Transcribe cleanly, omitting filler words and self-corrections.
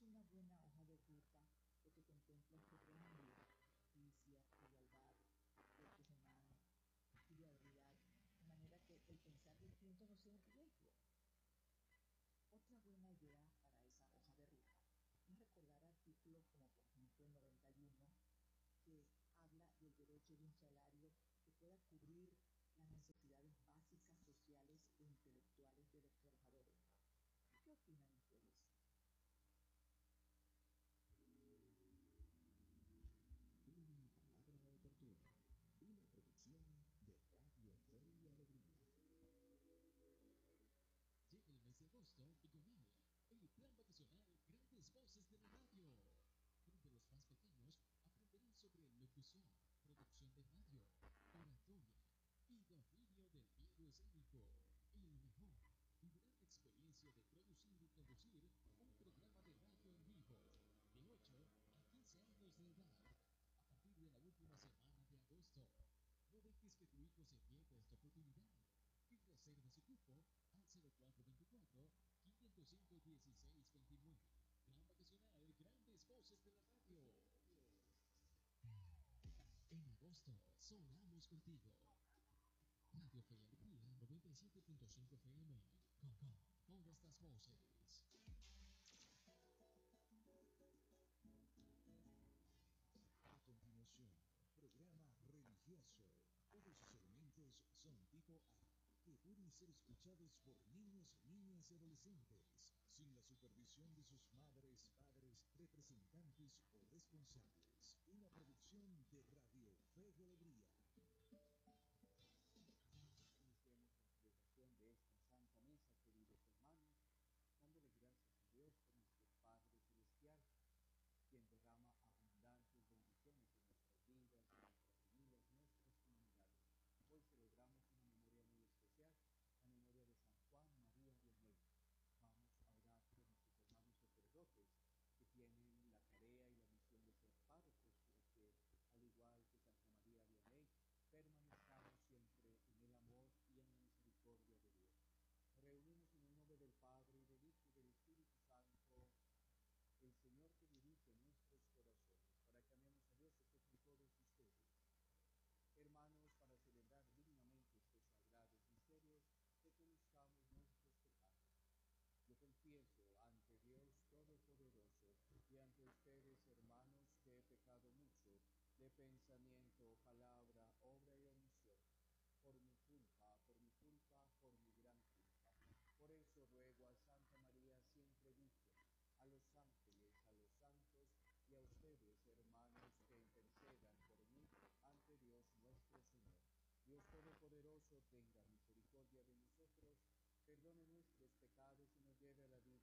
una buena hoja de ruta lo que contempla este cambio, justicia, igualdad, derechos humanos y viabilidad, de manera que el pensar distinto no sea un riesgo. Otra buena idea para esa hoja de ruta es recordar artículos como por ejemplo el 91, que habla del derecho de un salario que pueda cubrir las necesidades básicas, sociales e intelectuales de los trabajadores. ¿Qué opinan ustedes? Una palabra oportuna, una producción de Radio Fe y Alegría. Llega el mes de agosto y con él el plan vacacional Grandes Voces de la Radio, donde los más pequeños aprenderán sobre locución, producción de radio, oratoria y dominio del medio escénico. Y lo mejor, vivirán la experiencia de producir y conducir un programa de radio en vivo de 8 a 15 años de edad a partir de la última semana de agosto. No dejes que tu hijo se pierda esta oportunidad y reserva su cupo al 0424-505-1629. Plan vacacional Grandes Voces de la Radio. En agosto sonamos contigo. Radio Fe y Alegría 97.5 FM. Con todas las voces. A continuación, programa religioso. Todos sus elementos son tipo A, que pueden ser escuchados por niños, niñas y adolescentes, sin la supervisión de sus madres, padres, representantes o responsables. Una producción de Radio Fe y Alegría. Iniciemos la celebración de esta Santa Misa, queridos hermanos, dándole gracias a Dios por nuestro Padre Celestial, quien derrama abundantes bendiciones en nuestras vidas, en nuestras familias, en nuestras comunidades. Hoy celebramos una memoria muy especial, la memoria de San Juan María Vianney. Vamos a orar por nuestros hermanos sacerdotes que tienen la tarea y la misión de ser párrocos, porque al igual que Santa María Vianney, permanezcamos siempre en el amor y en la misericordia de Dios. Nos reunimos en el nombre del Padre, y del Hijo y del Espíritu Santo, el Señor que dirige nuestros corazones, para que amemos a Dios con todos ustedes. Hermanos, para celebrar dignamente estos sagrados misterios, reconozcamos nuestros pecados. Yo confieso ante Dios Todopoderoso y ante ustedes, hermanos, que he pecado mucho de pensamiento, palabra, obra y omisión, por mi culpa, por mi gran culpa. Por eso ruego a Santa María siempre Virgen, a los ángeles, a los santos y a ustedes, hermanos, que intercedan por mí ante Dios nuestro Señor. Dios Todopoderoso tenga misericordia de nosotros, perdone nuestros pecados y nos lleve a la vida